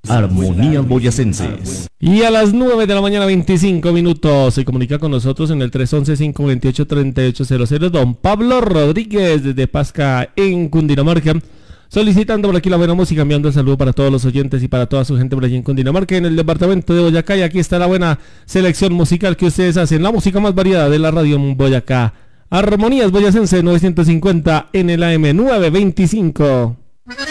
Armonías Boyacenses. Y a las 9 de la mañana 25 minutos se comunica con nosotros en el 311-528-3800 don Pablo Rodríguez desde Pasca en Cundinamarca, solicitando por aquí la buena música, enviando el saludo para todos los oyentes y para toda su gente por allí en Cundinamarca, en el departamento de Boyacá. Y aquí está la buena selección musical que ustedes hacen, la música más variada de la radio en Boyacá. Armonías Boyacense 950 en el AM 925.